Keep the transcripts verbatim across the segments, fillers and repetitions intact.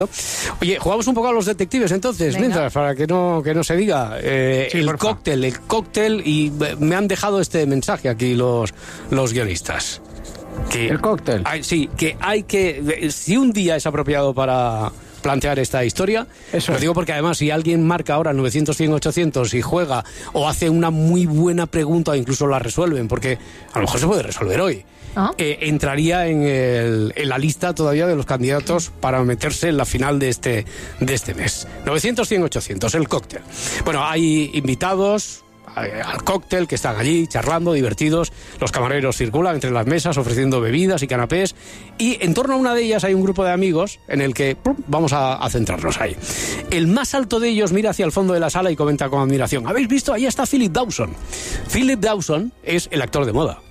Oye, jugamos un poco a los detectives entonces, Venga. mientras, para que no, que no se diga. Eh, Sí, el porfa. cóctel, el cóctel, y me han dejado este mensaje aquí los, los guionistas. Que El cóctel. hay- sí, que hay que... Si un día es apropiado para plantear esta historia, Eso lo es. digo porque además si alguien marca ahora novecientos, cien, ochocientos y juega o hace una muy buena pregunta o incluso la resuelven, porque a lo mejor se puede resolver hoy, ¿Ah? eh, entraría en, el- en la lista todavía de los candidatos para meterse en la final de este, de este mes. novecientos, cien, ochocientos, el cóctel. Bueno, hay invitados eh, al cóctel que están allí charlando, divertidos. Los camareros circulan entre las mesas ofreciendo bebidas y canapés, y en torno a una de ellas hay un grupo de amigos en el que ¡pum!, vamos a, a centrarnos ahí. El más alto de ellos mira hacia el fondo de la sala y comenta con admiración: ¿habéis visto? Ahí está Philip Dawson. Philip Dawson es el actor de moda.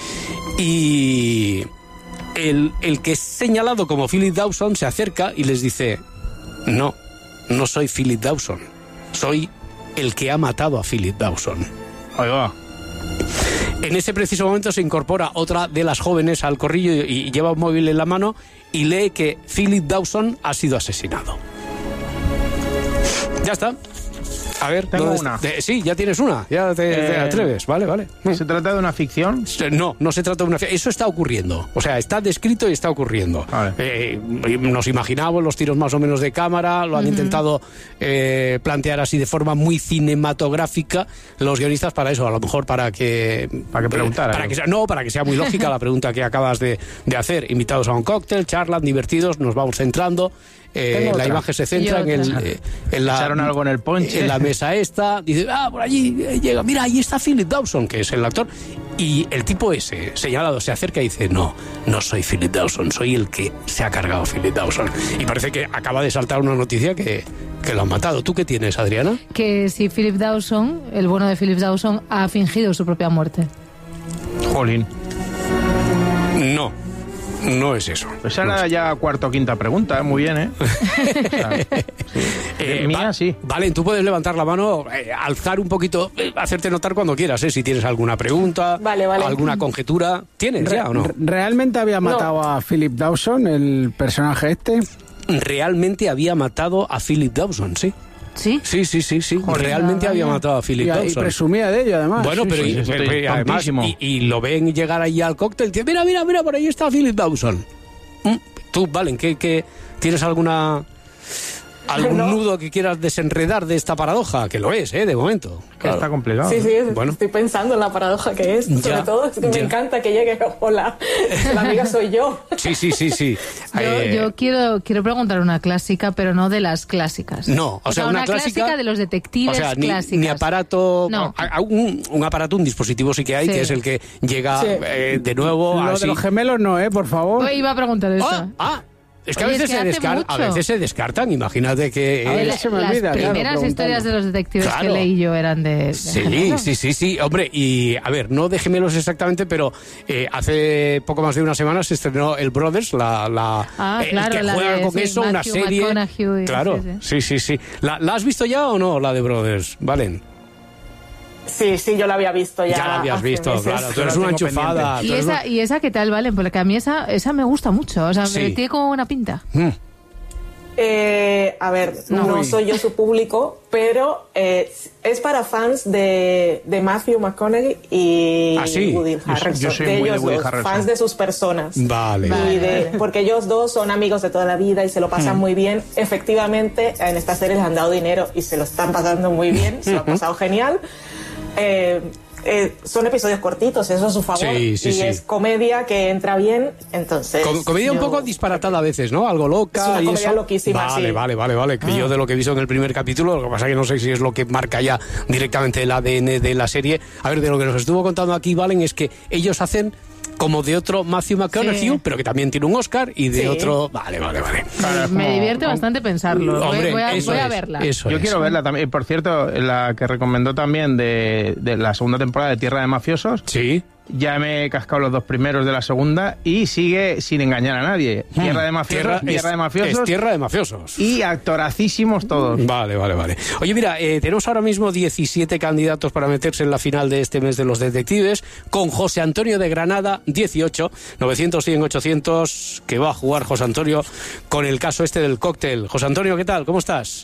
Y el, el que es señalado como Philip Dawson se acerca y les dice: no, no soy Philip Dawson, soy el que ha matado a Philip Dawson. Oiga. En ese preciso momento se incorpora otra de las jóvenes al corrillo y, y lleva un móvil en la mano y lee que Philip Dawson ha sido asesinado. Ya está. A ver, Tengo ¿dónde una. está? Eh, sí, ya tienes una, ya te, te Eh, atreves, vale, vale. ¿Se trata de una ficción? No, no se trata de una... Eso está ocurriendo. O sea, está descrito y está ocurriendo. Vale. Eh, nos imaginamos los tiros más o menos de cámara, lo han Ujú. intentado eh, plantear así de forma muy cinematográfica los guionistas para eso, a lo mejor para que... Para que preguntara, Para ¿no? que sea, no, para que sea muy lógica la pregunta que acabas de, de hacer. Invitados a un cóctel, charlan, divertidos, nos vamos centrando. Eh, Tengo la otra. imagen se centra Y en, el, otra. eh, en la... Echaron algo en el ponche. En la mesa esta, dice, ah, por allí eh, llega, mira, ahí está Philip Dawson, que es el actor, y el tipo ese, señalado, se acerca y dice, no, no soy Philip Dawson, soy el que se ha cargado Philip Dawson. Y parece que acaba de saltar una noticia que, que lo han matado. ¿Tú qué tienes, Adriana? Que si Philip Dawson, el bueno de Philip Dawson, ha fingido su propia muerte. Jolín. No, no es eso. Pues era ya cuarta o quinta pregunta, ¿eh? Muy bien, ¿eh? O sea, Eh, mía, va- sí. Vale, tú puedes levantar la mano, eh, alzar un poquito, eh, hacerte notar cuando quieras, ¿eh? Si tienes alguna pregunta, Vale, vale. alguna conjetura. ¿Tienes ya o no? Re- ¿Realmente había matado a Philip Dawson, el personaje este? Realmente había matado a Philip Dawson, sí. ¿Sí? Sí, sí, sí, sí. Joder, Realmente vaya. había matado a Philip Y, y Dawson. presumía de ello, además. Bueno, Sí, pero, sí. y, sí, estoy pero además, tontísimo. y, y lo ven llegar allí al cóctel y dicen, mira, mira, mira, por ahí está Philip Dawson. Mm, Tú, Valen, ¿qué, qué, ¿tienes alguna algún No. nudo que quieras desenredar de esta paradoja? Que lo es, ¿eh? De momento. Que está complicado. Sí, sí, es- Bueno. estoy pensando en la paradoja que es. Ya, Sobre todo, es que ya. me encanta que llegue, hola, la amiga soy yo. Sí, sí, sí, sí. Yo, Eh, yo quiero, quiero preguntar una clásica, pero no de las clásicas. No, o sea, una clásica- de los detectives O sea, ni, clásicas. ni aparato, No. a- a- un, un aparato, un dispositivo sí que hay, Sí. que es el que llega Sí. eh, de nuevo Lo así. de los gemelos no, ¿eh? Por favor. Pues iba a preguntar eso. Ah, ah, es que, Oye, a, veces es que se hace descar- a mucho. veces se descartan. Imagínate que... A ver, eh, La- se me las olvida, claro, primeras preguntando. historias de los detectives Claro. que leí yo eran de, de Sí, gemelos. sí, sí, sí, hombre, y a ver, no de gemelos exactamente, pero eh, hace poco más de una semana se estrenó el Brothers, la, la Ah, el claro, que la juega de, con sí, eso, una Matthew serie. McConaughey, Claro, sí, sí, sí, sí. ¿La, la has visto ya o no, la de Brothers, Valen? Sí, sí, yo la había visto ya. Ya la habías hace visto, meses. claro. Tú Yo eres la una tengo enchufada. ¿Y tú eres esa, ¿Y esa qué tal, Valen? Porque a mí esa, esa me gusta mucho. O sea, Sí. me tiene como buena pinta. una- Mm. Eh, a ver, No. no, Uy. soy yo su público, pero eh, es para fans de, de Matthew McConaughey y Ah, sí. Woody Yo soy- Harrelson. yo soy de muy de ellos Woody dos, Harrelson. fans de sus personas. Vale. Vale. Y de- porque ellos dos son amigos de toda la vida y se lo pasan muy bien. Efectivamente, en esta serie les han dado dinero y se lo están pasando muy bien, se lo han pasado genial. Eh, eh, son episodios cortitos, eso es su favor. Sí, sí, y sí. es comedia que entra bien, entonces... Com- comedia un yo- poco disparatada a veces, ¿no? Algo loca. Es una y comedia eso. loquísima, Vale, sí. vale, vale, vale. Que yo de lo que he visto en el primer capítulo, lo que pasa es que no sé si es lo que marca ya directamente el A D N de la serie. A ver, de lo que nos estuvo contando aquí, Valen, es que ellos hacen como de otro Matthew McConaughey, Sí. pero que también tiene un Oscar, y de Sí. otro... Vale, vale, vale. Claro, es Me como- divierte bastante pensarlo. Voy- Hombre, voy a, eso voy a es, verla. eso Yo es. quiero verla también. Por cierto, la que recomendó también de, de la segunda temporada de Tierra de Mafiosos, Sí. ya me he cascado los dos primeros de la segunda y sigue sin engañar a nadie. Hmm. Tierra de mafiosos, tierra, tierra es, de mafiosos. Es tierra de mafiosos. Y actoracísimos todos. Vale, vale, vale. Oye, mira, eh, tenemos ahora mismo diecisiete candidatos para meterse en la final de este mes de los detectives, con José Antonio de Granada, dieciocho, novecientos, cien, ochocientos, que va a jugar José Antonio con el caso este del cóctel. José Antonio, ¿qué tal? ¿Cómo estás?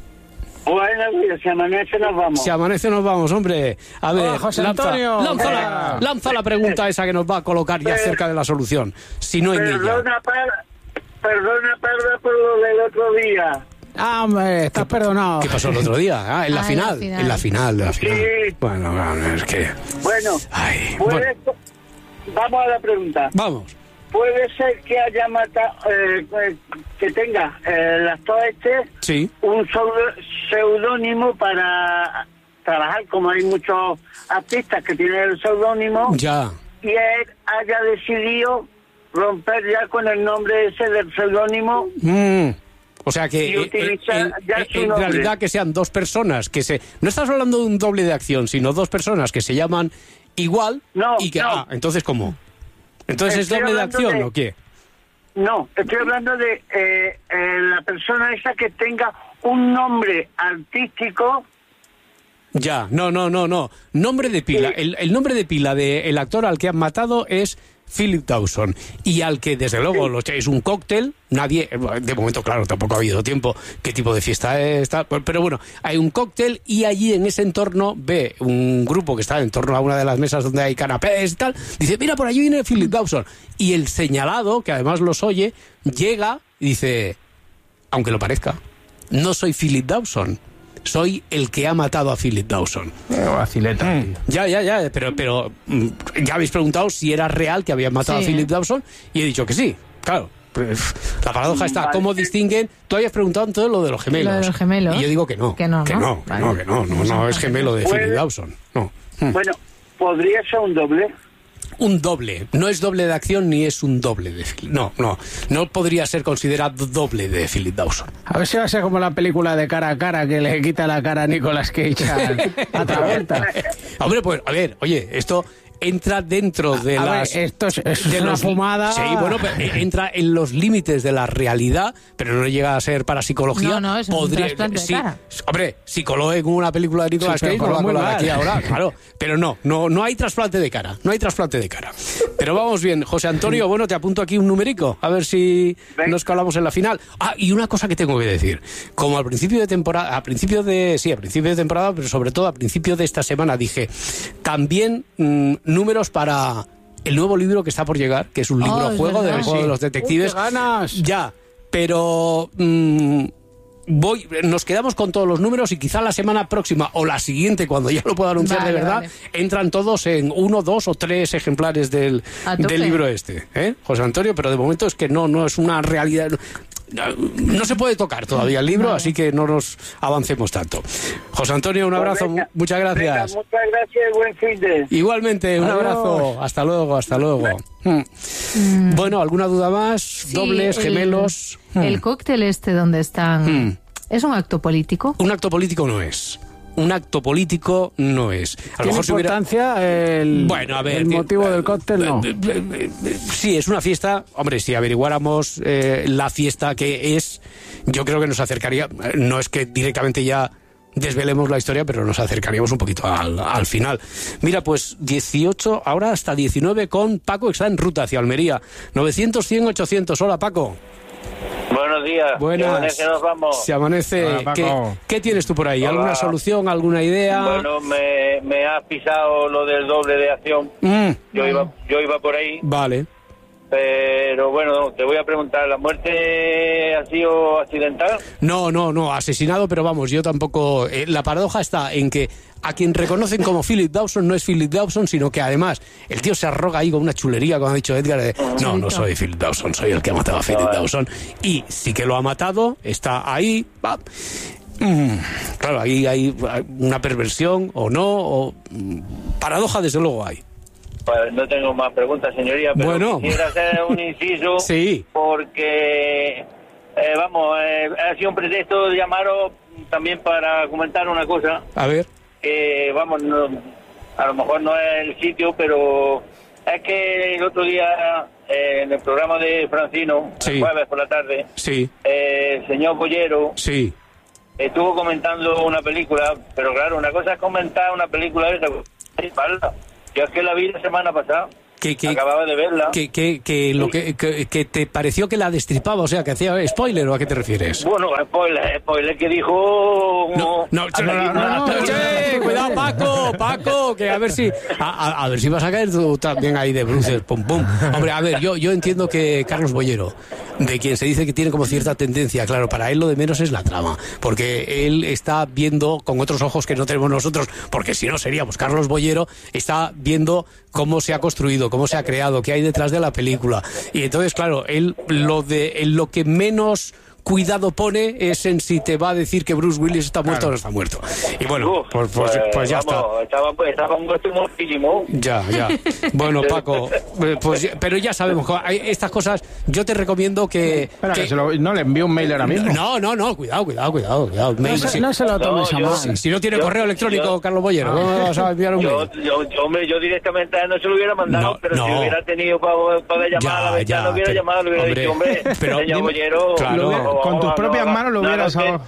Buenos días, si amanece nos vamos. Si amanece nos vamos, hombre. A ver, Hola, José lanza, Antonio. Lanza, la, lanza la pregunta esa que nos va a colocar ya cerca de la solución. Si no hay niña. Perdona, par, perdona, Parda, por lo del otro día. Ah, hombre, estás perdonado. ¿Qué pasó el otro día? Ah, en la Ah, final. en la final. En la final, en la final. Sí. Bueno, bueno, es que... Bueno, Ay, puede, bueno. vamos a la pregunta. Vamos. Puede ser que haya matado, eh, que tenga eh, el actor este Sí. un seudónimo para trabajar, como hay muchos artistas que tienen el seudónimo, Ya. y él haya decidido romper ya con el nombre ese del seudónimo. Mm. O sea que Y eh, utilizar eh, ya eh, su en nombre. realidad que sean dos personas que se... No estás hablando de un doble de acción, sino dos personas que se llaman igual No, y que... no. Ah, entonces ¿cómo? ¿Entonces Estoy es doble de hablando acción de- o qué? No, estoy hablando de eh, eh, la persona esa que tenga un nombre artístico. Ya, no, no, no, no. Nombre de pila. Sí. El, el nombre de pila del actor al que han matado es Philip Dawson. Y al que, desde luego, lo es un cóctel. Nadie, de momento, claro, tampoco ha habido tiempo qué tipo de fiesta es, tal, pero bueno, hay un cóctel y allí en ese entorno ve un grupo que está en torno a una de las mesas donde hay canapés y tal, dice, mira, por allí viene Philip Dawson. Y el señalado, que además los oye, llega y dice, aunque lo parezca, no soy Philip Dawson, soy el que ha matado a Philip Dawson. Eh, vacileta. Mm, ya, ya, ya, pero, pero mm, ya habéis preguntado si era real que habían matado Sí. a Philip Dawson y he dicho que sí, claro. Pues, la paradoja está, Vale. ¿cómo distinguen? Tú habías preguntado en todo lo de los gemelos. Lo de los gemelos. Y yo digo que no. Que no, que ¿no? no, que Vale. no, que no, no, no es gemelo de Puede- Philip Dawson. No. Mm. Bueno, podría ser un doble. Un doble. No es doble de acción ni es un doble de Philip. No, no. No podría ser considerado doble de Philip Dawson. A ver si va a ser como la película de Cara a Cara que le quita la cara a Nicolas Cage a, a Travolta. Hombre, pues, a ver, oye, esto entra dentro de A ver, las... esto es, es de una los- fumada. Sí, bueno, pero eh, entra en los límites de la realidad, pero no llega a ser para psicología. No, no, es un trasplante de sí, cara. hombre, si coló en una película de Nicolas Sí, pero Cage, no coló va a muy colar mal. aquí ahora, claro. Pero no, no, no hay trasplante de cara, no hay trasplante de cara. Pero vamos bien, José Antonio, bueno, te apunto aquí un numerico, a ver si Ven. nos colamos en la final. Ah, y una cosa que tengo que decir, como al principio de temporada, a principio de, sí, a principio de temporada, pero sobre todo a principio de esta semana dije, también mm, números para el nuevo libro que está por llegar, que es un libro Oh, es juego verdad. del juego Sí. de los detectives. ¡Uh, qué ganas! Ya, pero mm, voy, nos quedamos con todos los números y quizá la semana próxima o la siguiente, cuando ya lo pueda anunciar Vale, de verdad, vale. entran todos en uno, dos o tres ejemplares del, A tope. del libro este, ¿eh? José Antonio, pero de momento es que no, no es una realidad. No, no se puede tocar todavía el libro, Vale. así que no nos avancemos tanto. José Antonio, un abrazo, Pues venga, muchas gracias. venga, muchas gracias y buen fin de... Igualmente, un Adiós. abrazo. Hasta luego, hasta luego. Mm. Bueno, ¿alguna duda más? Sí, ¿Dobles, el- gemelos? Mm. El cóctel este donde están... Mm. ¿Es un acto político? Un acto político no es. Un acto político no es. A lo ¿Tiene mejor si hubiera... importancia el, Bueno, a ver... el ti- motivo del cóctel? No. eh, eh, eh, eh, Sí, es una fiesta. Hombre, si averiguáramos eh, la fiesta que es, yo creo que nos acercaría... eh, No es que directamente ya desvelemos la historia, pero nos acercaríamos un poquito al, al final. Mira, pues dieciocho, ahora hasta diecinueve con Paco, que está en ruta hacia Almería. novecientos, cien, ochocientos. Hola, Paco. Buenos días. Buenas. Que nos vamos. Se amanece. Hola, ¿Qué, Paco. qué tienes tú por ahí? Hola. ¿Alguna solución, alguna idea? Bueno, me, me has pisado lo del doble de acción. Mm, Yo iba, yo iba por ahí, vale. pero bueno, te voy a preguntar, ¿la muerte ha sido accidental? No, no, no, asesinado, pero vamos, yo tampoco... eh, la paradoja está en que a quien reconocen como Philip Dawson no es Philip Dawson, sino que además el tío se arroga ahí con una chulería, como ha dicho Edgar, de, no, no soy Philip Dawson, soy el que ha matado a Philip vale. Dawson. Y sí que lo ha matado, está ahí... va. Mm, claro, ahí hay una perversión o no, o mm, paradoja desde luego hay. Pues no tengo más preguntas, señoría, pero Bueno. quisiera hacer un inciso Sí. porque, eh, vamos, eh, ha sido un pretexto de llamaros también para comentar una cosa. A ver. Que, vamos, no- a lo mejor no es el sitio, pero es que el otro día eh, en el programa de Francino, Sí. el jueves por la tarde, Sí, eh, el señor Bollero sí. estuvo comentando una película, pero claro, una cosa es comentar una película de esa. Yo es que la vi la semana pasada. Que, que, Acababa de verla. que, que, que lo que, que, que te pareció que la destripaba, o sea, que hacía spoiler, ¿o a qué te refieres? Bueno, spoiler, spoiler que dijo... No, no, hasta no, aquí no, no, hasta no, aquí. che, cuidado, Paco, Paco, que a ver si, a, a, a ver si vas a caer tú también ahí de bruces, pum, pum. Hombre, a ver, yo, yo entiendo que Carlos Bollero, de quien se dice que tiene como cierta tendencia, claro, para él lo de menos es la trama, porque él está viendo con otros ojos que no tenemos nosotros, porque si no seríamos Carlos Bollero, está viendo cómo se ha construido, cómo se ha creado, qué hay detrás de la película. Y entonces, claro, él lo de en lo que menos cuidado pone es en si te va a decir que Bruce Willis está muerto Claro. o no está muerto. Y bueno, Uf, pues, pues, pues ya vamos, Estaba, estaba un gusto muchísimo. está. Ya, ya. Bueno, Paco, eh, pues ya- pero ya sabemos, jo, hay estas cosas, yo te recomiendo que... Espera, que que- se lo- no, le envío un mail ahora mismo. no, no, no, cuidado, cuidado, cuidado. cuidado. No Mail, se, sí. no se lo tomes No, a yo- mal. Si, si no tiene Yo- correo electrónico, yo- Carlos Bollero, ¿cómo me vas a enviar un Yo, mail? yo, yo, hombre, yo directamente a él no se lo hubiera mandado, No, pero no. si hubiera tenido para, para llamar a la Ya, ventana, ya, no hubiera pero- llamado, le hubiera hombre, dicho, hombre, pero señor dime- Bollero, claro. Lo hubiera- no, con tus no, propias no, manos lo no, hubieras no, ahogado.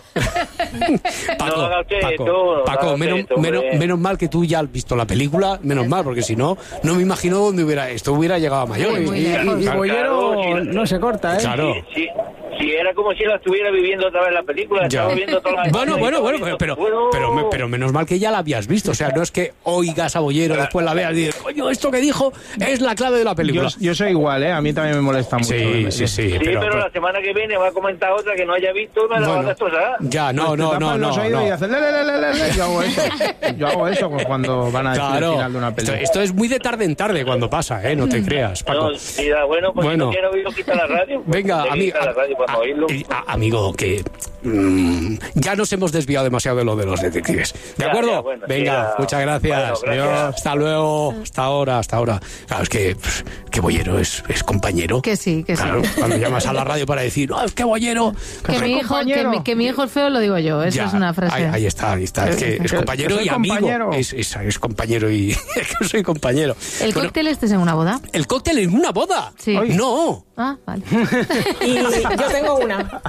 Paco, No haga usted Paco, esto, no Paco, haga menos, usted esto, menos, hombre. menos mal que tú ya has visto la película, menos mal, porque si no, no me imagino dónde hubiera esto hubiera llegado a mayor. Muy, muy Y, lejos. y- y Claro, Bollero sí. no se corta, ¿eh? Claro. Si, si, si era como si la estuviera viviendo otra vez la película, Ya. estaba viendo todas las Bueno, bueno, estaba bueno, viendo- pero, bueno, pero, me- pero menos mal que ya la habías visto. O sea, no es que oigas a Bollero, después la veas y dices, coño, esto que dijo es la clave de la Yo, película. yo soy igual, ¿eh? A mí también me molesta mucho. Sí, sí, sí. Sí, pero, pero, la semana que viene va a comentar otra que no haya visto y me la va a bueno, destrozar. ya, no, Pues te no, tapas no, los no. oídos no. y haces le, le, le, le, le, le. Yo hago eso. Yo hago eso cuando van a decir el Claro, final de una esto, película. esto es muy de tarde en tarde cuando pasa, ¿eh? No te creas, Paco. No, sí, da, bueno, pues Bueno. si no quiero oírlo, quita la radio. pues Venga, te amigo, quita la radio para no oírlo. amigo, que mm, ya nos hemos desviado demasiado de lo de los detectives. ¿De Ya, acuerdo? ya, bueno, sí, Venga, ya. muchas gracias. Bueno, gracias. Adiós, hasta luego, hasta ahora, hasta ahora. Claro, es que, pff, que Bollero es, es compañero. Que sí, que sí. Claro, cuando llamas a la radio para decir, no, es que Bollero... Que mi, hijo, que, compañero. mi, que mi hijo es feo, lo digo yo. Esa Ya, es una frase. Ahí, ahí está, ahí está. Es que es Que- compañero que soy y amigo. compañero. Es, es, es compañero y... es que soy compañero. ¿El Bueno, cóctel este es en una boda? ¿el cóctel en una boda? Sí. Oye. No. Ah, vale. Y yo tengo una.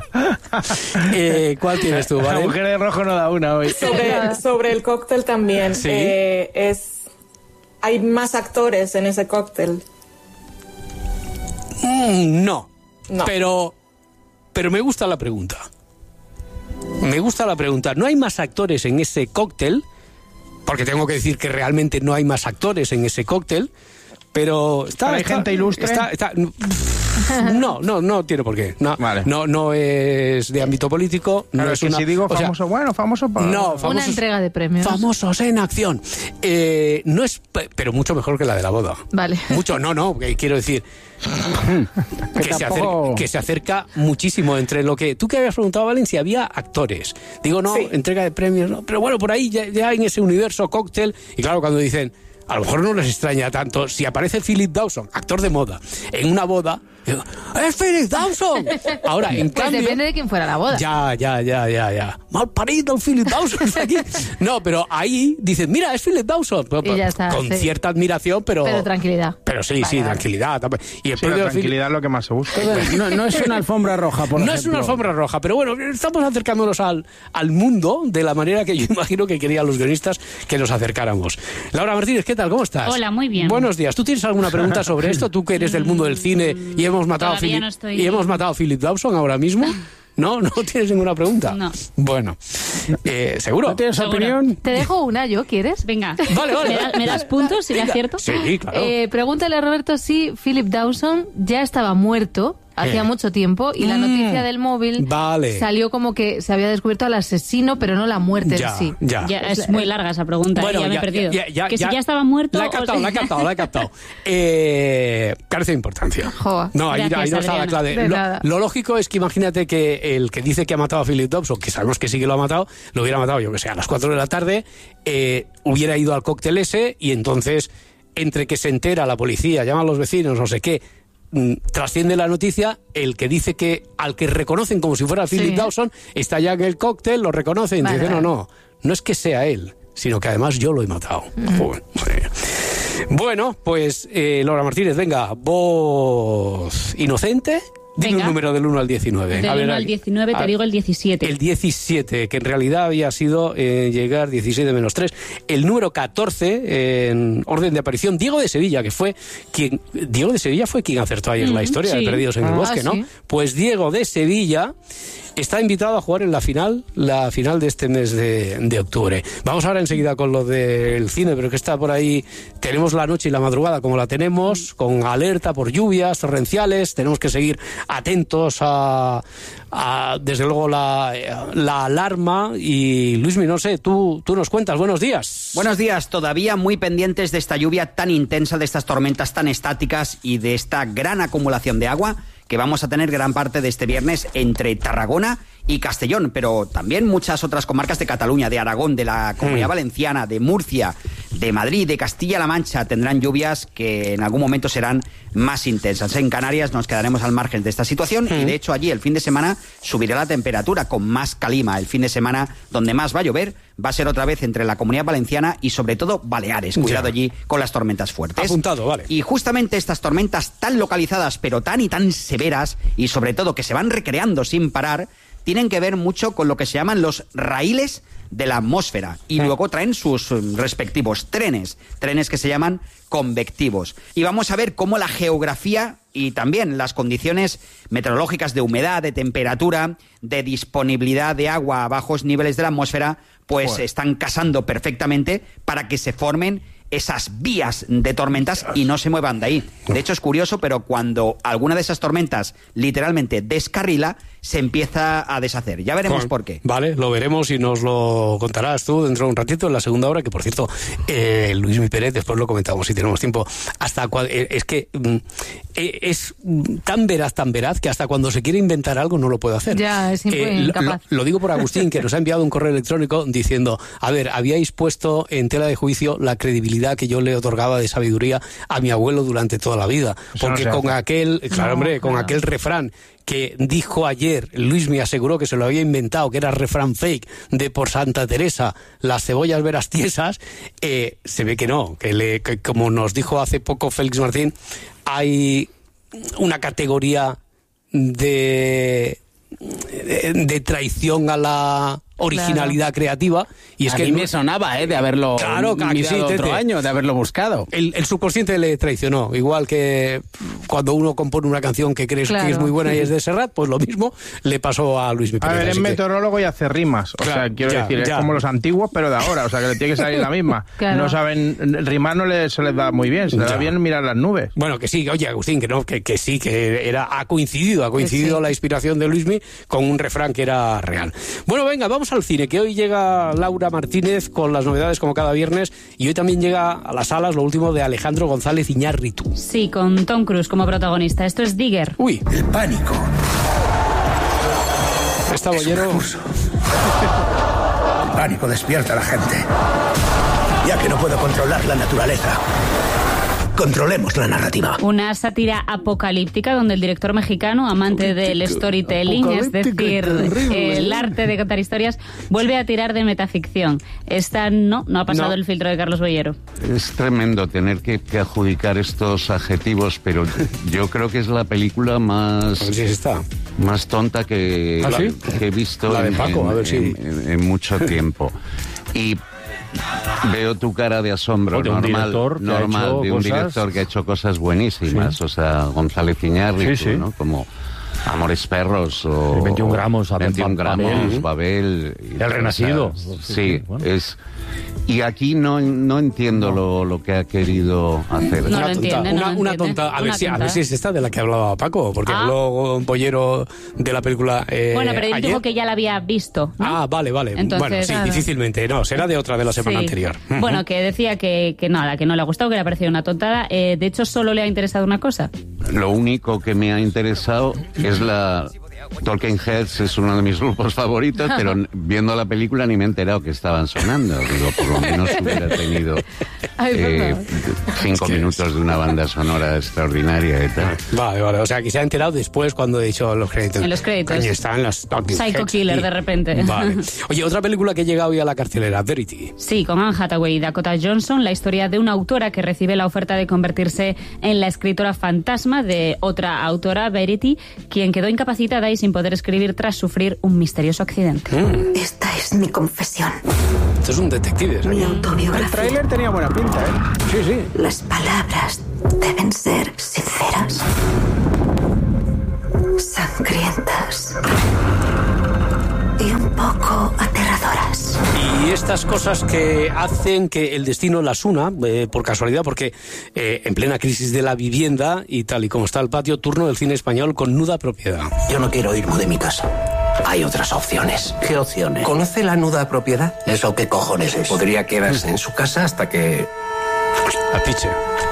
Eh, ¿Cuál tienes tú, La vale? mujer de rojo no da una hoy. Sobre, sobre el cóctel también. Sí. Eh, es, hay más actores en ese cóctel. Mm, no. No. Pero, pero me gusta la pregunta. Me gusta la pregunta. No hay más actores en ese cóctel, porque tengo que decir que realmente no hay más actores en ese cóctel, pero está... ¿Pero hay está- gente ilustre? está- está- no, no, no tiene por qué. No, Vale. no, no es de ámbito político. Claro, no es es que una- si digo o sea, famoso, bueno, famoso para... no, Una famosos- entrega de premios. Famosos en acción. Eh, no es, pe- pero mucho mejor que la de la boda. Vale. Mucho, no, no, que quiero decir que, se tampoco- acerca, que se acerca muchísimo entre lo que... Tú que habías preguntado, Valen, si había actores. Digo, no, Sí. entrega de premios, no. Pero bueno, por ahí ya, ya en ese universo cóctel, y claro, cuando dicen... A lo mejor no les extraña tanto si aparece Philip Dawson, actor de moda, en una boda. Digo, ¡es Philip Dawson! Ahora, en Pues cambio... depende de quién fuera la boda. Ya, ya, ya, ya, ya. Mal parido el Philip Dawson está aquí. No, pero ahí dicen, mira, es Philip Dawson. Y ya está, Con sí. cierta admiración, pero... Pero tranquilidad. Pero sí, Vale, sí, vale. tranquilidad. Y el Sí, la propio Philip- tranquilidad es lo que más se busca. No, no es una alfombra roja, por no ejemplo. es una alfombra roja, pero bueno, estamos acercándonos al, al mundo de la manera que yo imagino que querían los guionistas que nos acercáramos. Laura Martínez, ¿qué tal? ¿Cómo estás? Hola, muy bien. Buenos días. ¿Tú tienes alguna pregunta sobre esto? Tú que eres del mundo del cine y hemos matado, a Todavía Philip, no estoy- y hemos matado a Philip Dawson ahora mismo. ¿No? ¿No tienes ninguna pregunta? No. Bueno, eh, ¿seguro? ¿No tienes Seguro. opinión? Te dejo una, ¿yo? ¿Quieres? Venga, Vale, vale. ¿Me, da- me das puntos si le Venga. acierto? Sí, claro. Eh, pregúntale a Roberto si Philip Dawson ya estaba muerto hacía Eh. mucho tiempo y la Mm, noticia del móvil vale. salió como que se había descubierto al asesino, pero no la muerte ya, en sí. ya. Ya, es muy larga esa pregunta, ¿eh? Bueno, ya me ya- he perdido. ya- ya- que ya- si ya estaba muerto... La he o captado, si- la he captado, la he captado. Eh, carece de importancia. Joa. No, ahí, Gracias, ahí no está la Adriana. clave. De Lo, nada. lo lógico es que imagínate que el que dice que ha matado a Philip Dawson, que sabemos que sí que lo ha matado, lo hubiera matado, yo que sé, a las cuatro de la tarde, eh, hubiera ido al cóctel ese y entonces, entre que se entera la policía, llaman a los vecinos, no sé qué, mm, trasciende la noticia, el que dice que al que reconocen como si fuera Philip Sí. Dawson está ya en el cóctel, lo reconocen y Vale, dicen, no, vale. no, no es que sea él, sino que además yo lo he matado. Mm. Joder, bueno, pues eh, Laura Martínez, venga, voz inocente. Dime un número del uno al diecinueve. Del uno al diecinueve te digo el diecisiete. El diecisiete, que en realidad había sido eh, llegar diecisiete menos tres. El número catorce, eh, en orden de aparición, Diego de Sevilla, que fue quien... Diego de Sevilla fue quien acertó ayer mm, la historia sí. de Perdidos en ah, el Bosque, ¿no? Sí. Pues Diego de Sevilla está invitado a jugar en la final, la final de este mes de, de octubre. Vamos ahora enseguida con lo del cine, pero que está por ahí. Tenemos la noche y la madrugada como la tenemos, con alerta por lluvias torrenciales. Tenemos que seguir atentos a, a desde luego, la, la alarma. Y Luismi, no sé, tú, tú nos cuentas. Buenos días. Buenos días. Todavía muy pendientes de esta lluvia tan intensa, de estas tormentas tan estáticas y de esta gran acumulación de agua que vamos a tener gran parte de este viernes entre Tarragona y Castellón, pero también muchas otras comarcas de Cataluña, de Aragón, de la Comunidad mm. Valenciana, de Murcia, de Madrid, de Castilla-La Mancha, tendrán lluvias que en algún momento serán más intensas. En Canarias nos quedaremos al margen de esta situación mm. y de hecho allí el fin de semana subirá la temperatura con más calima. El fin de semana donde más va a llover va a ser otra vez entre la Comunidad Valenciana y sobre todo Baleares. Cuidado ya. allí con las tormentas fuertes. Apuntado, vale. Y justamente estas tormentas tan localizadas pero tan y tan severas y sobre todo que se van recreando sin parar tienen que ver mucho con lo que se llaman los raíles de la atmósfera y luego traen sus respectivos trenes, trenes que se llaman convectivos. Y vamos a ver cómo la geografía y también las condiciones meteorológicas de humedad, de temperatura, de disponibilidad de agua a bajos niveles de la atmósfera, pues bueno. están casando perfectamente para que se formen esas vías de tormentas y no se muevan de ahí. De hecho, es curioso, pero cuando alguna de esas tormentas literalmente descarrila, se empieza a deshacer. Ya veremos bueno, por qué. Vale, lo veremos y nos lo contarás tú dentro de un ratito en la segunda hora, que por cierto, eh, Luismi Pérez, después lo comentamos si tenemos tiempo, hasta cua- eh, es que eh, es tan veraz, tan veraz, que hasta cuando se quiere inventar algo no lo puede hacer. Ya, es eh, incapaz. Lo, lo digo por Agustín, que nos ha enviado un correo electrónico diciendo, a ver, habíais puesto en tela de juicio la credibilidad que yo le otorgaba de sabiduría a mi abuelo durante toda la vida. Eso porque no con aquel, claro, no, hombre, claro. con aquel refrán que dijo ayer, Luis me aseguró que se lo había inventado, que era refrán fake de por Santa Teresa, las cebollas veras tiesas, eh, se ve que no, que, le, que como nos dijo hace poco Félix Martín, hay una categoría de, de, de traición a la originalidad claro. creativa, y es a que mí no... me sonaba, ¿eh? De haberlo claro, mirado sí, otro tete. año, de haberlo buscado. El, el subconsciente le traicionó, igual que cuando uno compone una canción que crees claro. que es muy buena y es de Serrat, pues lo mismo le pasó a Luis Mi Pérez. A ver, es que... meteorólogo y hace rimas, o claro, sea, quiero ya, decir, ya. es como los antiguos, pero de ahora, o sea, que le tiene que salir la misma. Claro. No saben, rimar no le, se les da muy bien, se les da bien mirar las nubes. Bueno, que sí, oye, Agustín, que no, que, que sí, que era, ha coincidido, ha coincidido sí. la inspiración de Luismi con un refrán que era real. Bueno, venga, vamos al cine, que hoy llega Laura Martínez con las novedades como cada viernes, y hoy también llega a las salas lo último de Alejandro González Iñárritu. Sí, con Tom Cruise como protagonista. Esto es Digger. Uy. El pánico. Está Bollero. El pánico despierta a la gente. Ya que no puedo controlar la naturaleza, controlemos la narrativa. Una sátira apocalíptica donde el director mexicano, amante del storytelling, es decir, el arte de contar historias, vuelve a tirar de metaficción. Esta no, no ha pasado no. el filtro de Carlos Bollero. Es tremendo tener que, que adjudicar estos adjetivos, pero yo creo que es la película más, sí está. más tonta que, ¿Ah, sí? que he visto la de en, Paco, en, a ver si... en, en, en mucho tiempo. Y veo tu cara de asombro, de normal, normal de un cosas... director que ha hecho cosas buenísimas, sí. o sea, González Iñárritu, sí, sí. ¿no? Como Amores Perros o veintiún gramos, veintiún gramos, Babel, y El Renacido. O sea, sí, sí bueno. es y aquí no no entiendo lo, lo que ha querido hacer. No una, lo entiende, una, no una entiende. tonta, a una ver si tonta. a ver si es esta de la que hablaba Paco, porque ah. habló Bollero de la película eh, Bueno, pero él ayer. dijo que ya la había visto, ¿no? Ah, vale, vale. Entonces, bueno, sí, nada. difícilmente, no, será de otra de la semana sí. anterior. Bueno, que decía que, que nada, que no le ha gustado, que le ha parecido una tontada. Eh, de hecho, solo le ha interesado una cosa. Lo único que me ha interesado es la... Talking Heads es uno de mis grupos favoritos, pero viendo la película ni me he enterado que estaban sonando. Digo, por lo menos hubiera tenido eh, cinco es que... minutos de una banda sonora extraordinaria y tal. Vale, vale, o sea, que se ha enterado después cuando he dicho los créditos. En los créditos. Ahí están las Psycho Killer, y... de repente. Vale. Oye, otra película que llega hoy a la cartelera, Verity. Sí, con Anne Hathaway y Dakota Johnson, la historia de una autora que recibe la oferta de convertirse en la escritora fantasma de otra autora, Verity, quien quedó incapacitada y sin poder escribir tras sufrir un misterioso accidente. Mm. Esta es mi confesión. Esto es un detective. Mi autobiografía. El tráiler tenía buena pinta, ¿eh? Sí, sí. Las palabras deben ser sinceras, sangrientas y un poco aterradoras. Y estas cosas que hacen que el destino las una, eh, por casualidad, porque eh, en plena crisis de la vivienda y tal y como está el patio, turno del cine español con Nuda Propiedad. Yo no quiero irme de mi casa. Hay otras opciones. ¿Qué opciones? ¿Conoce la Nuda Propiedad? ¿Eso qué cojones es? Podría quedarse en su casa hasta que... Apiche.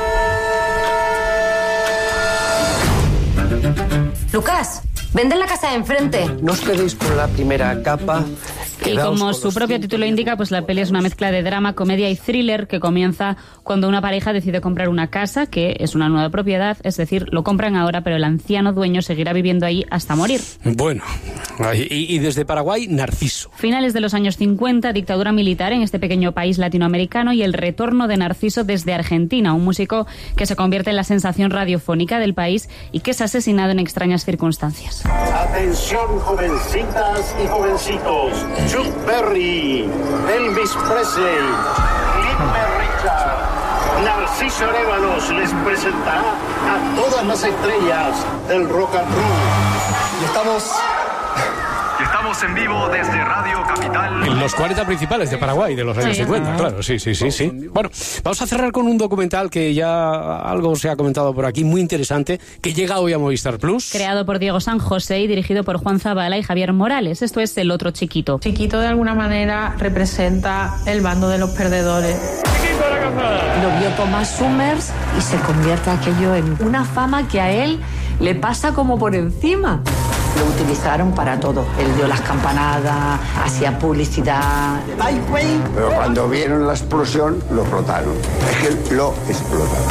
Lucas, vende la casa de enfrente. No os quedéis con la primera capa. Y como su propio título indica, pues la peli es una mezcla de drama, comedia y thriller que comienza cuando una pareja decide comprar una casa, que es una nueva propiedad, es decir, lo compran ahora, pero el anciano dueño seguirá viviendo ahí hasta morir. Bueno, y, y desde Paraguay, Narciso. Finales de los años cincuenta, dictadura militar en este pequeño país latinoamericano y el retorno de Narciso desde Argentina, un músico que se convierte en la sensación radiofónica del país y que es asesinado en extrañas circunstancias. Atención, jovencitas y jovencitos. Chuck Berry, Elvis Presley, Cliff Richard, Narciso Arévalos les presentará a todas las estrellas del rock and roll. Y estamos... Estamos en vivo desde Radio Capital. En los cuarenta principales de Paraguay de los años sí, cincuenta, claro, sí, sí, sí, sí. Bueno, vamos a cerrar con un documental que ya algo se ha comentado por aquí, muy interesante, que llega hoy a Movistar Plus. Creado por Diego San José y dirigido por Juan Zabala y Javier Morales. Esto es El otro chiquito. Chiquito de alguna manera representa el bando de los perdedores. Chiquito de la Calzada. Lo vio Thomas Summers y se convierte aquello en una fama que a él le pasa como por encima. Lo utilizaron para todo. Él dio las campanadas, hacía publicidad. Pero cuando vieron la explosión, lo explotaron. Es que lo explotaron.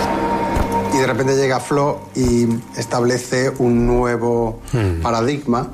Y de repente llega Flo y establece un nuevo hmm. paradigma.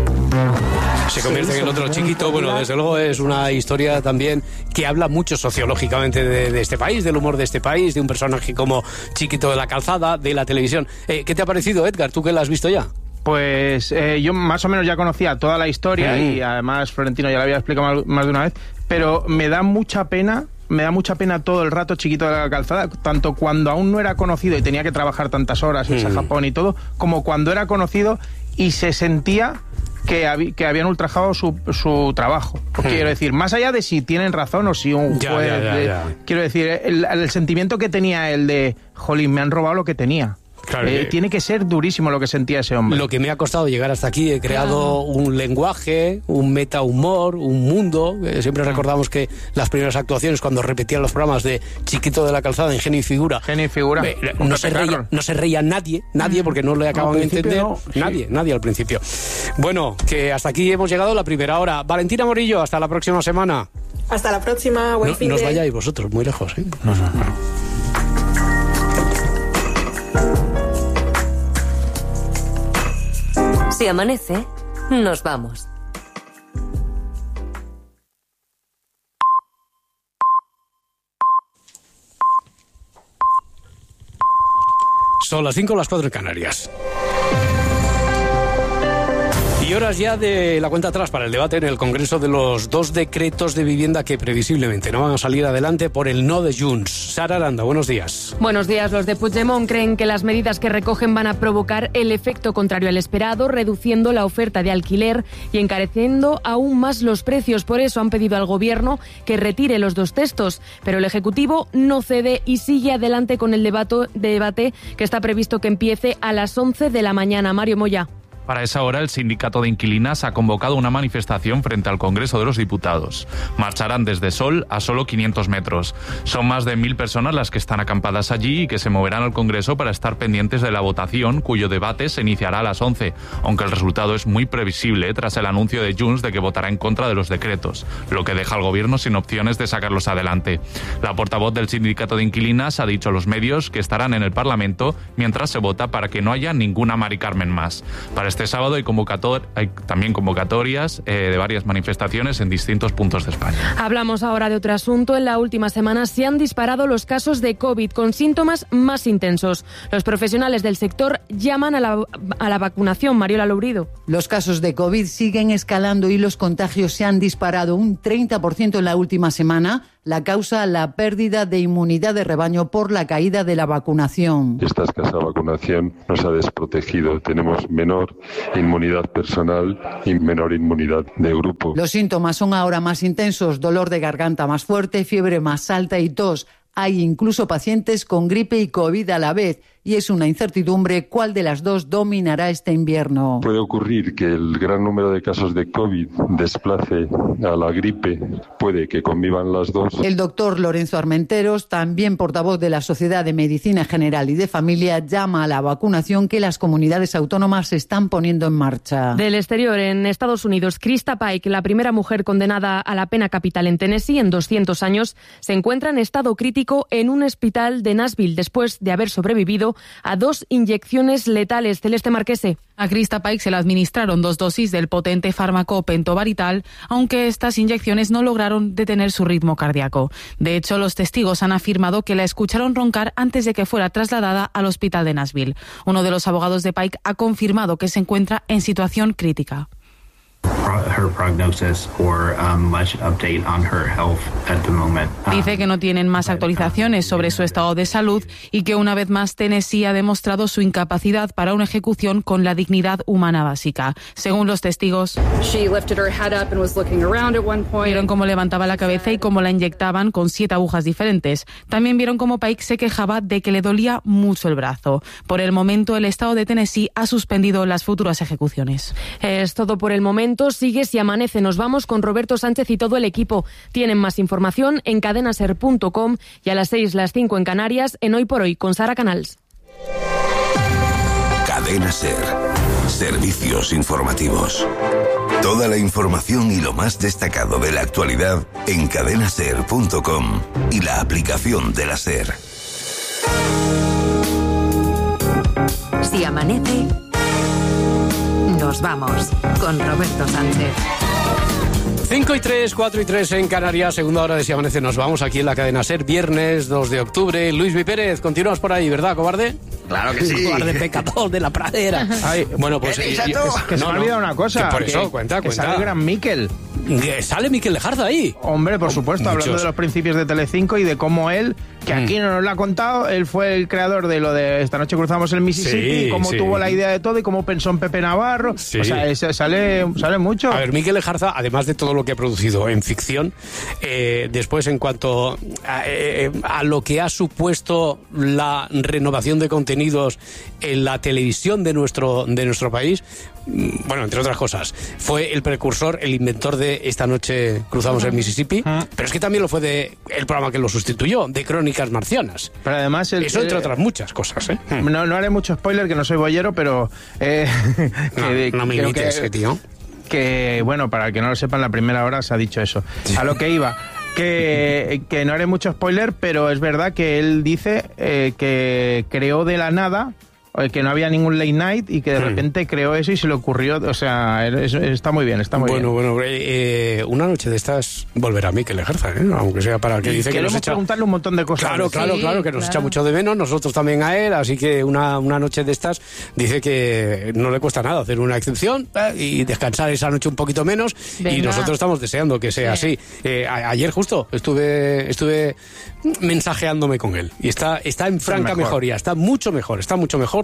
Se convierte en El otro chiquito. Bueno, desde luego es una historia también que habla mucho sociológicamente de, de este país, del humor de este país, de un personaje como Chiquito de la Calzada, de la televisión. Eh, ¿Qué te ha parecido, Edgar? ¿Tú que la has visto ya? Pues eh, yo más o menos ya conocía toda la historia mm. y además Florentino ya la había explicado más, más de una vez, pero me da mucha pena, me da mucha pena todo el rato Chiquito de la Calzada, tanto cuando aún no era conocido y tenía que trabajar tantas horas, irse mm. a Japón y todo, como cuando era conocido y se sentía que, hab, que habían ultrajado su, su trabajo. Mm. Quiero decir, más allá de si tienen razón o si un ya, juez... Ya, ya, de, ya. Quiero decir, el, el sentimiento que tenía el de, jolín, me han robado lo que tenía. Claro, eh, tiene que ser durísimo lo que sentía ese hombre. Lo que me ha costado llegar hasta aquí, he creado un lenguaje, un metahumor, un mundo. Eh, siempre recordamos que las primeras actuaciones, cuando repetían los programas de Chiquito de la Calzada en Genio y Figura, Genio y Figura. Eh, no, se reía, no se reía nadie, nadie, porque no le acaban de entender. No, sí. Nadie, nadie al principio. Bueno, que hasta aquí hemos llegado la primera hora. Valentina Morillo, hasta la próxima semana. Hasta la próxima, buen no, fin no os de... vayáis vosotros, muy lejos, ¿eh? No, no, no. Si amanece, nos vamos. Son las cinco o las cuatro en Canarias. Y horas ya de la cuenta atrás para el debate en el Congreso de los dos decretos de vivienda que previsiblemente no van a salir adelante por el no de Junts. Sara Aranda, buenos días. Buenos días. Los de Puigdemont creen que las medidas que recogen van a provocar el efecto contrario al esperado, reduciendo la oferta de alquiler y encareciendo aún más los precios. Por eso han pedido al Gobierno que retire los dos textos. Pero el Ejecutivo no cede y sigue adelante con el debate, debate que está previsto que empiece a las once de la mañana. Mario Moya. Para esa hora, el sindicato de inquilinas ha convocado una manifestación frente al Congreso de los Diputados. Marcharán desde Sol a solo quinientos metros. Son más de mil personas las que están acampadas allí y que se moverán al Congreso para estar pendientes de la votación, cuyo debate se iniciará a las once, aunque el resultado es muy previsible tras el anuncio de Junts de que votará en contra de los decretos, lo que deja al gobierno sin opciones de sacarlos adelante. La portavoz del sindicato de inquilinas ha dicho a los medios que estarán en el Parlamento mientras se vota para que no haya ninguna Mari Carmen más. Para este sábado hay, convocator- hay también convocatorias eh, de varias manifestaciones en distintos puntos de España. Hablamos ahora de otro asunto. En la última semana se han disparado los casos de COVID con síntomas más intensos. Los profesionales del sector llaman a la, a la vacunación. Mariola Lourido. Los casos de COVID siguen escalando y los contagios se han disparado un treinta por ciento en la última semana. La causa, la pérdida de inmunidad de rebaño por la caída de la vacunación. Esta escasa vacunación nos ha desprotegido. Tenemos menor inmunidad personal y menor inmunidad de grupo. Los síntomas son ahora más intensos: dolor de garganta más fuerte, fiebre más alta y tos. Hay incluso pacientes con gripe y COVID a la vez, y es una incertidumbre cuál de las dos dominará este invierno. Puede ocurrir que el gran número de casos de COVID desplace a la gripe, puede que convivan las dos. El doctor Lorenzo Armenteros, también portavoz de la Sociedad de Medicina General y de Familia, llama a la vacunación que las comunidades autónomas están poniendo en marcha. Del exterior, en Estados Unidos, Krista Pike, la primera mujer condenada a la pena capital en Tennessee en doscientos años, se encuentra en estado crítico en un hospital de Nashville después de haber sobrevivido a dos inyecciones letales. Celeste Marquese. A Krista Pike se le administraron dos dosis del potente fármaco pentobarbital, aunque estas inyecciones no lograron detener su ritmo cardíaco. De hecho, los testigos han afirmado que la escucharon roncar antes de que fuera trasladada al hospital de Nashville. Uno de los abogados de Pike ha confirmado que se encuentra en situación crítica. Dice que no tienen más actualizaciones sobre su estado de salud y que una vez más Tennessee ha demostrado su incapacidad para una ejecución con la dignidad humana básica. Según los testigos, vieron cómo levantaba la cabeza y cómo la inyectaban con siete agujas diferentes. También vieron cómo Pike se quejaba de que le dolía mucho el brazo. Por el momento, el estado de Tennessee ha suspendido las futuras ejecuciones. Es todo por el momento. Sigue Si Amanece. Nos vamos con Roberto Sánchez y todo el equipo. Tienen más información en cadenaser punto com y a las seis, las cinco en Canarias, en Hoy por Hoy, con Sara Canals. Cadena Ser. Servicios informativos. Toda la información y lo más destacado de la actualidad en cadenaser punto com y la aplicación de la Ser. Si amanece, nos vamos con Roberto Sánchez. cinco y tres, cuatro y tres en Canarias, segunda hora de Si Amanece. Nos vamos aquí en la cadena SER, viernes dos de octubre. Luis Mi Pérez, continúas por ahí, ¿verdad, cobarde? Claro que sí. Cobarde pecador de la pradera. Ay, bueno, pues... Eh, yo, es que no, se me ha olvidado una cosa. Que por eso, que, cuenta, que cuenta. sale Gran Miquel. Que sale Miquel Lejarza ahí. Hombre, por supuesto, Muchos. hablando de los principios de Telecinco y de cómo él, que Mm. aquí no nos lo ha contado, él fue el creador de lo de Esta noche cruzamos el Mississippi, Sí, y cómo sí. tuvo la idea de todo y cómo pensó en Pepe Navarro. Sí. O sea, es- sale, sale mucho. A ver, Miquel Lejarza, además de todo lo que ha producido en ficción, eh, después en cuanto a, eh, a lo que ha supuesto la renovación de contenidos en la televisión de nuestro, de nuestro país, mm, bueno, entre otras cosas, fue el precursor, el inventor de Esta noche cruzamos el Mississippi, pero es que también lo fue de el programa que lo sustituyó, de Crónicas Marcianas. Pero además... El, Eso entre eh, otras muchas cosas, ¿eh? No, no haré mucho spoiler, que no soy boyero, pero... Eh, No, que- no me creo imites, que- eh, tío. Que, bueno, para el que no lo sepa, en la primera hora se ha dicho eso. A lo que iba... Que, que no haré mucho spoiler, pero es verdad que él dice eh, que creó de la nada, eh, que no había ningún late night y que de Hmm. repente creó eso y se le ocurrió, o sea, es- está muy bien, está muy bueno, bien. bueno, eh, eh, una noche de estas volverá Miquel Lejarza, ¿eh? Aunque sea para que Y dice que nos queremos echa... preguntarle un montón de cosas. Claro, claro, Sí, claro, que nos claro. echa mucho de menos, nosotros también a él, así que una, una noche de estas dice que no le cuesta nada hacer una excepción eh, y descansar esa noche un poquito menos. Venga. Y nosotros estamos deseando que sea Sí. así. Eh, a- ayer justo estuve estuve mensajeándome con él y está, está en franca mejor. mejoría, está mucho mejor, está mucho mejor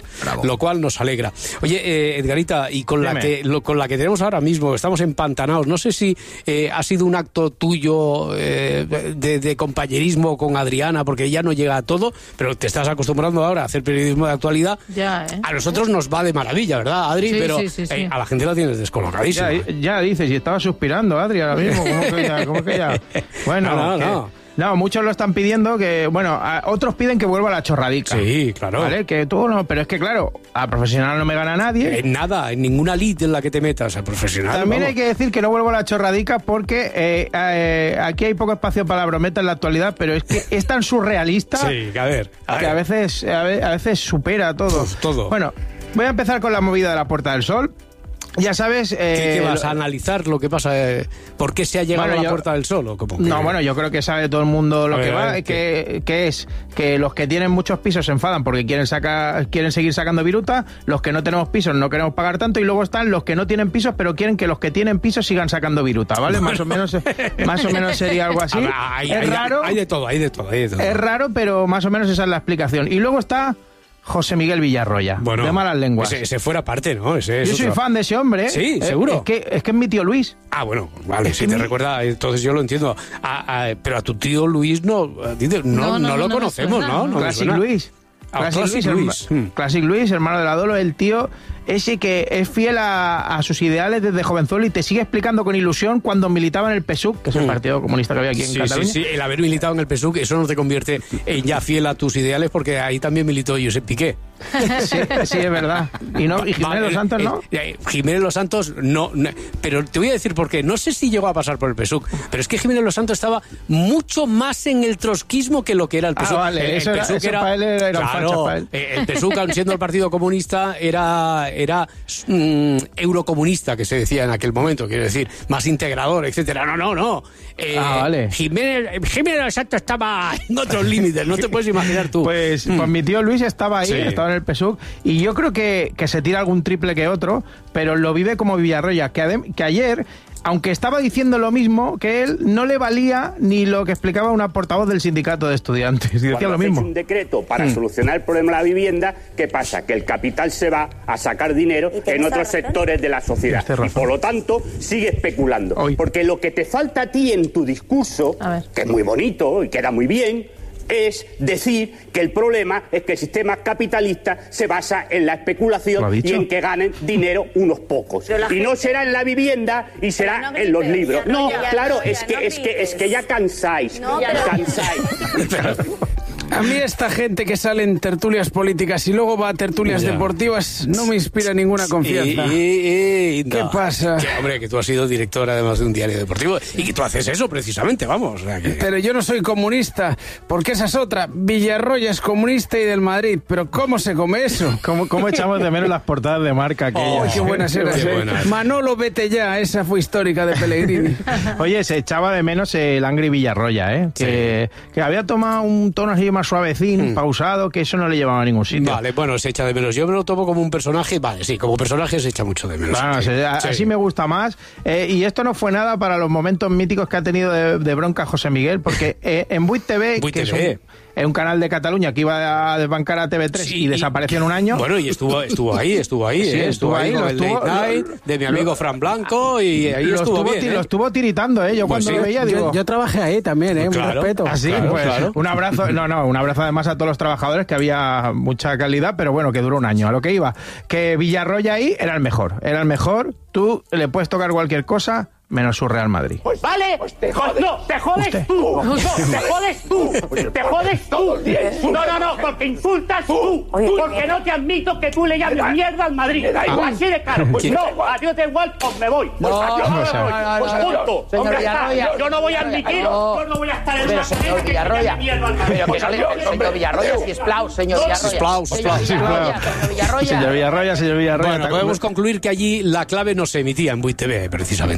Bravo. Lo cual nos alegra. Oye, eh, Edgarita, y con la, que, lo, con la que tenemos ahora mismo, estamos empantanados, no sé si eh, ha sido un acto tuyo eh, de, de compañerismo con Adriana, porque ella no llega a todo, pero te estás acostumbrando ahora a hacer periodismo de actualidad. Ya, ¿eh? A nosotros nos va de maravilla, ¿verdad, Adri? Sí, pero sí, sí, sí. Eh, a la gente la tienes descolocadísima. Ya, ya dices, y estaba suspirando, Adri, ahora mismo. ¿Cómo que ya? ¿Cómo que ya? Bueno, no, no, que, no. No, muchos lo están pidiendo que, bueno, a, otros piden que vuelva a la chorradica. Sí, claro. ¿Vale? Que tú no, pero es que claro, a profesional no me gana nadie. En nada, en ninguna lid en la que te metas, a profesional. También vamos. hay que decir que no vuelvo a la chorradica porque eh, eh, aquí hay poco espacio para la brometa en la actualidad, pero es que es tan surrealista sí, que a ver, a que ver. a veces, a ve- a veces supera todo. Pues todo. Bueno, voy a empezar con la movida de la Puerta del Sol. Ya sabes... Eh, ¿Qué, qué vas lo- a analizar lo que pasa? Eh, ¿Por qué se ha llegado Bueno, a la yo- Puerta del Sol? ¿O cómo que- No, bueno, yo creo que sabe todo el mundo lo A que ver, a va, ver, que, que es que los que tienen muchos pisos se enfadan porque quieren sacar, quieren seguir sacando viruta, los que no tenemos pisos no queremos pagar tanto y luego están los que no tienen pisos pero quieren que los que tienen pisos sigan sacando viruta, ¿vale? Más o menos, más o menos sería algo así. A ver, hay, es hay- raro, hay de todo, hay de todo, hay de todo. es raro, pero más o menos esa es la explicación. Y luego está José Miguel Villarroya, Bueno, de malas lenguas. Ese, ese fuera parte, ¿no? Ese es Yo soy otro. fan de ese hombre. ¿eh? Sí, Eh, seguro. Es que, es que es mi tío Luis. Ah, bueno, vale, Es si que te mi- recuerda, entonces yo lo entiendo. A- a- pero a tu tío Luis no, a ti te- no, No, no, no, lo no me conocemos, suena, ¿no? no. No me Classic suena. Luis. Ah, Classic, Classic Luis, Luis. herma- Mm. Classic Luis, hermano de la Dolo, el tío ese que es fiel a, a sus ideales desde jovenzuelo y te sigue explicando con ilusión cuando militaba en el P S U C, que es el Mm. partido comunista que había aquí en Sí, Cataluña. sí, sí, el haber militado en el P S U C, eso no te convierte en ya fiel a tus ideales, porque ahí también militó Josep Piqué. Sí, sí, es verdad. Y, no, y Jiménez Vale, Los Santos, eh, ¿no? eh, Jiménez Los Santos no, no, pero te voy a decir por qué. No sé si llegó a pasar por el P S U C, pero es que Jiménez Los Santos estaba mucho más en el trotskismo que lo que era el P S U C. Ah, vale, El- el eso era- P S U C eso para él era- eran claro, fachas para él. eh, el P S U C, aun siendo el Partido Comunista, era, era mm, eurocomunista, que se decía en aquel momento, quiero decir, más integrador, etcétera. No, no, no. Eh, Ah, vale. Jiménez, Jiménez Los Santos estaba en otros límites, no te puedes imaginar tú. Pues, pues mi tío Luis estaba ahí, Sí. estaba en el P S U C, y yo creo que, que se tira algún triple que otro, pero lo vive como Villarroya, que, adem- que ayer, aunque estaba diciendo lo mismo que él, no le valía ni lo que explicaba una portavoz del sindicato de estudiantes, y decía Cuando lo haces mismo. un decreto para Mm. solucionar el problema de la vivienda, ¿qué pasa? Que el capital se va a sacar dinero en otros sectores de la sociedad. Tienes Y razón. por lo tanto, sigue especulando. Porque lo que te falta a ti en tu discurso, que es muy bonito y queda muy bien, es decir que el problema es que el sistema capitalista se basa en la ¿Lo especulación ha dicho? y en que ganen dinero unos pocos. Pero la Y no gente- será en la vivienda y será no en los grites, libros. ya, No, ya, claro, ya, es que no es que es que ya cansáis. No, pero- Cansáis. A mí esta gente que sale en tertulias políticas y luego va a tertulias Ya. deportivas no me inspira ninguna confianza. Y- y- y- ¿Qué no. pasa? Que, hombre, que tú has sido director además de un diario deportivo y que tú haces eso precisamente, vamos. O sea, que- Pero yo no soy comunista, porque esa es otra. Villarroya es comunista y del Madrid, pero ¿cómo se come eso? ¿Cómo, cómo echamos de menos las portadas de marca aquellas? Oh, qué buenas eran. Qué ¿eh? buenas. Manolo, vete ya, esa fue histórica de Pellegrini. Oye, se echaba de menos el Angry Villarroya, ¿eh? Que, que había tomado un tono así más suavecín, pausado, que eso no le llevaba a ningún sitio. Vale, bueno, se echa de menos. Yo me lo tomo como un personaje, vale, sí, como personaje se echa mucho de menos. Bueno, Sí, se- a- sí. así me gusta más. Eh, y esto no fue nada para los momentos míticos que ha tenido de, de bronca José Miguel, porque eh, en Buit T V, Buit que es T V. un, es un canal de Cataluña que iba a desbancar a T V tres y desapareció en un año. Bueno, y estuvo, estuvo ahí, estuvo ahí, Sí, ¿eh? estuvo ahí, con lo el estuvo- Late Night lo- de mi amigo lo- Fran Blanco y ahí lo estuvo estuvo, bien, ti- ¿eh? lo estuvo tiritando, ¿eh? Yo Pues cuando sí. lo veía, Yo, digo... yo trabajé ahí también, ¿eh? Un Claro. respeto. Así, Claro, pues claro. un abrazo, no, no, un abrazo además a todos los trabajadores, que había mucha calidad, pero bueno, que duró un año. A lo que iba, que Villarroya ahí era el mejor, era el mejor. Tú le puedes tocar cualquier cosa, menos su Real Madrid. Pues vale, te jodes. No, te jodes Usted. tú. No, te jodes tú. Te jodes tú. No, no, no, porque insultas tú. Porque no te admito que tú le llames mierda al Madrid. Así de claro. Pues no, a Dios da igual, pues me voy. Pues No, adiós, no, me no, voy. no, Pues no, punto. señor Hombre, Villarroya. yo no voy a admitir, No. yo no voy a estar en Pero, una señor cadena que Villarroya, llame mierda al Madrid. pero que Pues no le- adiós, señor hombre. Villarroya, si esplau, señor Villarroya. Sisplau, Señor sisplau. Villarroya, señor Villarroya. Señor Villarroya, señor Villarroya. Bueno, ¿te podemos acuerdas? concluir que allí la clave no se emitía en Buit T V, precisamente. No, ¿Te no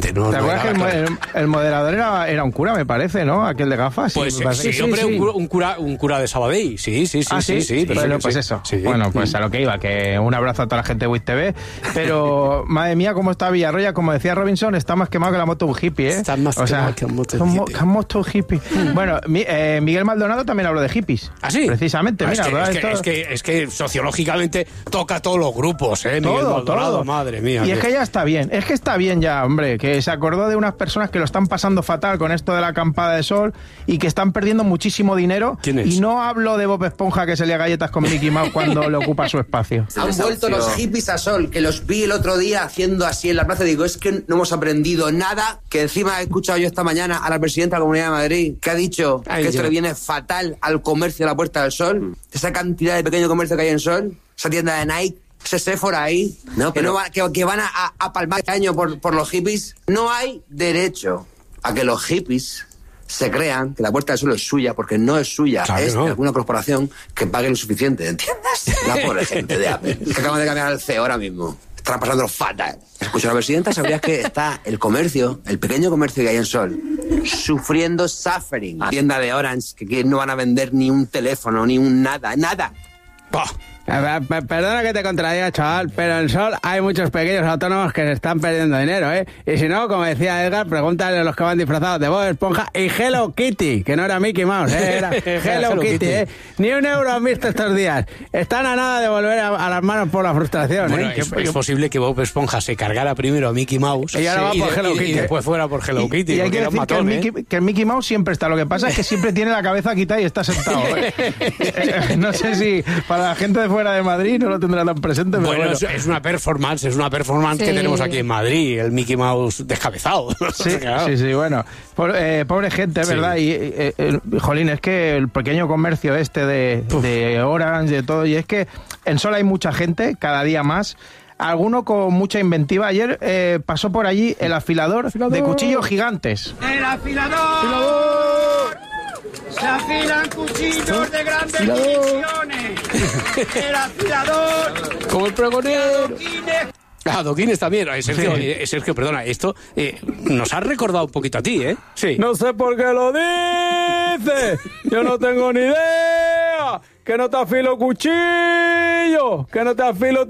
acuerdas que el, claro. el, el moderador era, era un cura, me parece, ¿no? Aquel de gafas. Pues me sí, sí, hombre, sí. Un, cura, un, cura, un cura de Sabadell. Sí, sí, sí, ¿Ah, sí, sí. sí, bueno, pues sí. eso. Sí. Bueno, pues a lo que iba, que un abrazo a toda la gente de WIS T V. Pero, madre mía, cómo está Villarroya, como decía Robinson, está más quemado que la moto de un hippie, ¿eh? Está más o sea, quemado que la moto de un hippie. Que moto hippie. Bueno, mi, eh, Miguel Maldonado también habló de hippies. ¿Ah, sí? Precisamente, Ah, mira, es, que, ¿verdad? es, que, Esto- es, que, es que sociológicamente toca a todos los grupos, ¿eh? Miguel Todo, Maldonado, todo. madre mía. Y es que ya está bien, es que está bien ya, hombre, que se acordó de unas personas que lo están pasando fatal con esto de la acampada de sol y que están perdiendo muchísimo dinero. ¿Quién es? Y no hablo de Bob Esponja que se lía galletas con Mickey Mouse cuando le ocupa su espacio. Han vuelto los hippies a sol, que los vi el otro día haciendo así en la plaza. Digo, es que no hemos aprendido nada. Que encima he escuchado yo esta mañana a la presidenta de la Comunidad de Madrid, que ha dicho Ay, que esto yo. le viene fatal al comercio de la Puerta del Sol. Esa cantidad de pequeño comercio que hay en Sol, esa tienda de Nike, ese Sephora ahí, No, que, pero- no va- que, que van a, a, a palmar este año por, por los hippies. No hay derecho a que los hippies se crean que la Puerta del Sol es suya, porque no es suya, Claro que es no. de alguna corporación que pague lo suficiente, ¿entiendes? La pobre gente de Apple, que acaban de cambiar al C E O ahora mismo. Están pasando fatal. Escucha, la presidenta, ¿sabrías que está el comercio, el pequeño comercio que hay en Sol, sufriendo suffering? La tienda de Orange, que, que no van a vender ni un teléfono, ni un nada, nada. Bah. Eh, pe- Perdona que te contradiga, chaval, pero en Sol hay muchos pequeños autónomos que se están perdiendo dinero, ¿eh? Y si no, como decía Edgar, pregúntale a los que van disfrazados de Bob Esponja y Hello Kitty, que no era Mickey Mouse, ¿eh? Era Hello, Hello Kitty, Kitty. ¿eh? Ni un euro han visto estos días. Están a nada de volver a, a las manos por la frustración, Bueno, ¿eh? es, es posible que Bob Esponja se cargara primero a Mickey Mouse Y ahora va por de- Hello y- Kitty. y después fuera por Hello Kitty. Y hay porque que era un decir que el, matón, ¿eh? Mickey, que el Mickey Mouse siempre está. Lo que pasa es que siempre tiene la cabeza quitada y está sentado. ¿eh? Eh, No sé si para la gente de fuera de Madrid no lo tendrá tan presente, pero Bueno, bueno. es, es una performance, es una performance Sí. que tenemos aquí en Madrid, el Mickey Mouse descabezado. Sí, Claro. sí, sí, bueno. Por- eh, pobre gente, Sí. ¿verdad? Y, eh, eh, jolín, es que el pequeño comercio este de, de Orange, de todo, y es que en Sol hay mucha gente, cada día más. Alguno con mucha inventiva. Ayer eh, pasó por allí el afilador, de cuchillos gigantes. ¡El afilador! ¡Se afilan cuchillos de grandes dimensiones! ¡El afilador! Como el pregonero. Ah, Doquines también. Eh, Sergio, Sí. eh, Sergio, perdona, esto eh, nos ha recordado un poquito a ti, ¿eh? Sí. No sé por qué lo dice. Yo no tengo ni idea. Que no te afilo cuchillo. Que no te afilo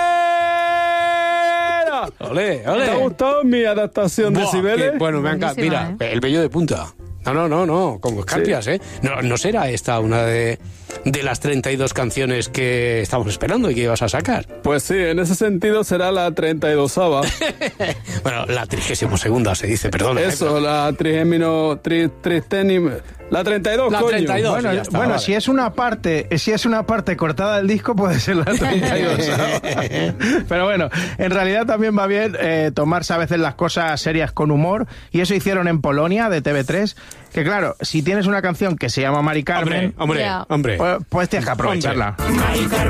tijera. Ole, ole. ¿Te ha gustado mi adaptación de Buah, Cibeles? que- bueno, me encanta. Buenísima, Mira, el vello de punta. No, no, no, no, con escarpias, ¿eh? No, no será esta una de, de las treinta y dos canciones que estamos esperando y que ibas a sacar. Pues sí, en ese sentido será la treinta y dosava. Bueno, la trigésimo segunda se dice, perdona. ¿eh? Eso, la trigémino, tri, tristenim, la treinta y dos, La coño. treinta y dos. Bueno, ya está, bueno vale. si es una parte, si es una parte cortada del disco, puede ser la treinta y dos. Pero bueno, en realidad también va bien eh, tomarse a veces las cosas serias con humor, y eso hicieron en Polonia de T V tres. Que claro, si tienes una canción que se llama Mari Carmen, Hombre, hombre, Ya. hombre. pues, pues tienes que aprovecharla. Mari Carmen.